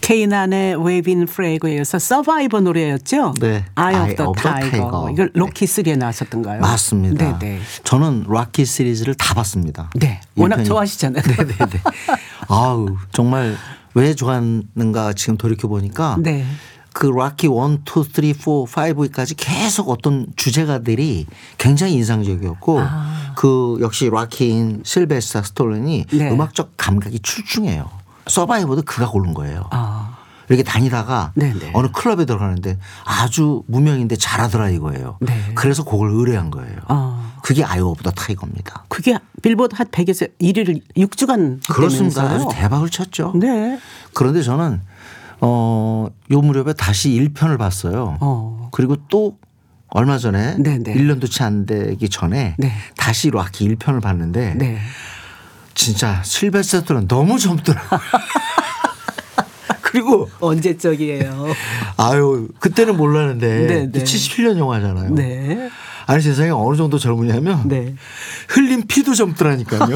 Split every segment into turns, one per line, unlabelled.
케이난의 웨이빈 프레그에 이어서 서바이버 노래였죠?
네.
아이 오브 더 타이거. 이걸 로키 3에 나왔었던가요?
맞습니다.
네네.
저는 로키 시리즈를 다 봤습니다.
네. 워낙 좋아하시잖아요.
네네네. 아우 정말 왜 좋아하는가 지금 돌이켜 보니까
네.
그 로키 1, 2, 3, 4, 5까지 계속 어떤 주제가들이 굉장히 인상적이었고 그 역시 로키인 실베스타 스톨론이
네.
음악적 감각이 출중해요. 서바이버도 그가 고른 거예요. 이렇게 다니다가
네네.
어느 클럽에 들어가는데 아주 무명인데 잘하더라 이거예요.
네.
그래서 곡을 의뢰한 거예요. 그게 아이 오브 더 타이거입니다.
그게 빌보드 핫 100에서 1위를 6주간
그렇습니다.
했다면서요?
아주 대박을 쳤죠.
네.
그런데 저는 요 무렵에 다시 1편을 봤어요. 그리고 또 얼마 전에
네네.
1년도 채 안 되기 전에
네.
다시 로키 1편을 봤는데
네.
진짜 실베스터는 너무 젊더라고요. 그리고
언제적이에요.
아유 그때는 몰랐는데
네네.
77년 영화잖아요.
네.
아니 세상에 어느 정도 젊으냐면
네.
흘린 피도 젊더라니까요.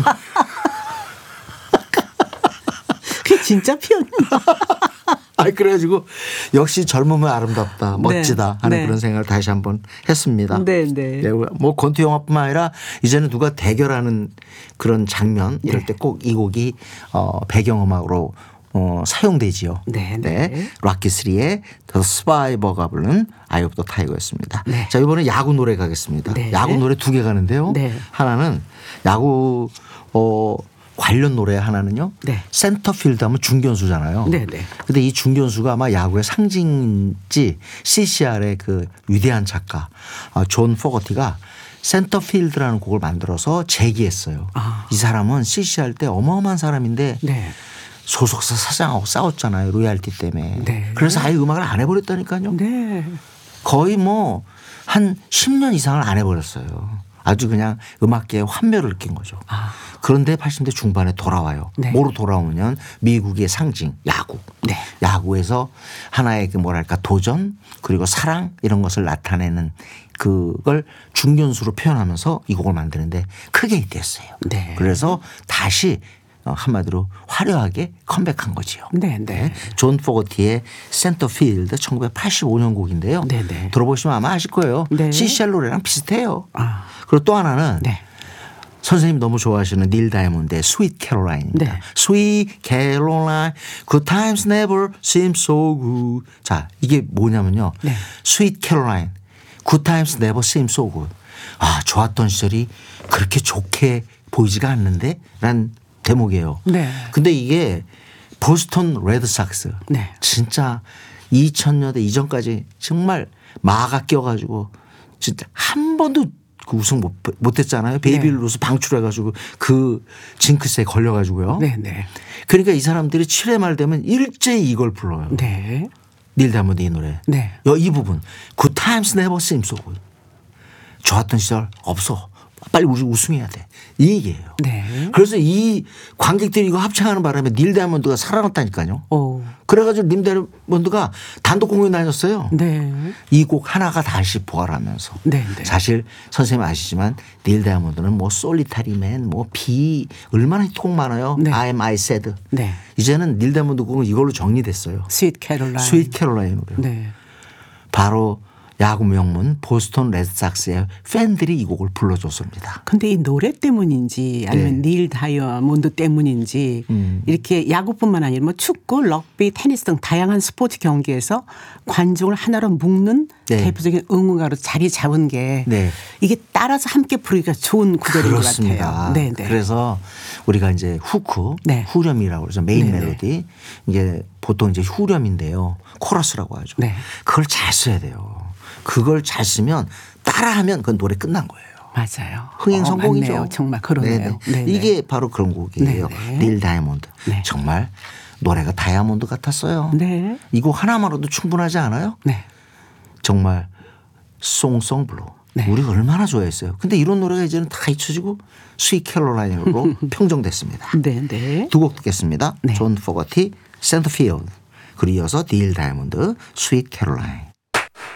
그게 진짜 피었나?
아니 그래가지고 역시 젊으면 아름답다 멋지다 하는
네.
그런 생각을 다시 한번 했습니다.
네네.
뭐 권투 영화뿐만 아니라 이제는 누가 대결하는 그런 장면 이럴 때 꼭 이 곡이 배경음악으로 사용되지요.
네.
로키 3의 더 스바이버가 부르는 아이 오브 더 타이거였습니다.
네.
자 이번에 야구 노래 가겠습니다.
네.
야구 노래 두 개 가는데요.
네.
하나는 야구 관련 노래 하나는요.
네.
센터필드 하면 중견수잖아요.
네네.
근데 이 중견수가 아마 야구의 상징인지 CCR의 그 위대한 작가 존 포거티가 센터필드라는 곡을 만들어서 제기했어요. 이 사람은 CCR 때 어마어마한 사람인데
네.
소속사 사장하고 싸웠잖아요. 로얄티 때문에.
네.
그래서 아예 음악을 안 해버렸다니까요.
네.
거의 뭐 한 10년 이상을 안 해버렸어요. 아주 그냥 음악계에 환멸을 느낀 거죠. 그런데 80대 중반에 돌아와요.
네.
뭐로 돌아오면 미국의 상징 야구.
네.
야구에서 하나의 그 뭐랄까 도전 그리고 사랑 이런 것을 나타내는 그걸 중견수로 표현하면서 이 곡을 만드는데 크게 히트했어요.
네.
그래서 다시 한마디로 화려하게 컴백한 거지요.
네.
존 포거티의 센터필드 1985년 곡인데요.
네네.
들어보시면 아마 아실 거예요.
네.
CCR 노래랑 비슷해요. 그리고 또 하나는
네.
선생님 너무 좋아하시는 닐 다이아몬드의 스윗 캐롤라인입니다.
네.
스윗 캐롤라인 Good times never seem so good. 자 이게 뭐냐면요.
네.
스윗 캐롤라인 Good times never seem so good. 좋았던 시절이 그렇게 좋게 보이지가 않는데 란 대목이에요.
네.
근데 이게 보스턴 레드삭스
네.
진짜 2000년대 이전까지 정말 마가 껴가지고 진짜 한 번도 그 우승 못했잖아요. 베이비 루스 방출해가지고 그 징크스에 걸려가지고요.
네네.
그러니까 이 사람들이 7회 말 되면 일제히 이걸 불러요.
네.
닐 다이아몬드 이 노래.
네.
이 부분 Good times never seem so good. 좋았던 시절 없어. 빨리 우리 우승해야 돼. 이 얘기예요.
네.
그래서 이 관객들이 이거 합창하는 바람에 닐 다이아몬드가 살아났다니까요. 그래가지고 닐 다이아몬드가 단독 공연 다녔어요.
네.
이 곡 하나가 다시 부활하면서
네.
사실 선생님 아시지만 닐 다이아몬드는 뭐 솔리타리맨 뭐 비 얼마나 히트곡 많아요.
네.
I am I said.
네.
이제는 닐 다이아몬드 곡은 이걸로 정리됐어요.
스윗 캐롤라인.
스윗 캐롤라인으로.
네.
바로 야구 명문 보스턴 레드삭스의 팬들이 이 곡을 불러줬습니다.
근데 이 노래 때문인지 아니면 닐 다이아몬드 때문인지 이렇게 야구뿐만 아니라 뭐 축구, 럭비, 테니스 등 다양한 스포츠 경기에서 관중을 하나로 묶는 대표적인 응원가로 자리 잡은 게 이게 따라서 함께 부르기가 좋은 구절인 것 같아요. 네.
그래서 우리가 이제 후크, 후렴이라고 그러죠. 메인 멜로디. 이게 보통 이제 후렴인데요. 코러스라고 하죠. 그걸 잘 써야 돼요. 그걸 잘 쓰면 따라하면 그 노래 끝난 거예요.
맞아요.
흥행 성공이죠.
맞네요. 정말 그러네요.
이게 바로 그런 곡이에요. 닐 다이아몬드. 정말 노래가 다이아몬드 같았어요. 이 곡 하나만으로도 충분하지 않아요? 정말 송송 블루. 우리 얼마나 좋아했어요. 근데 이런 노래가 이제는 다 잊혀지고 스윗 캐롤라인으로 평정됐습니다. 두 곡 듣겠습니다. 존 포거티, 센터필드. 그리고 이어서 닐 다이아몬드, 스윗 캐롤라인.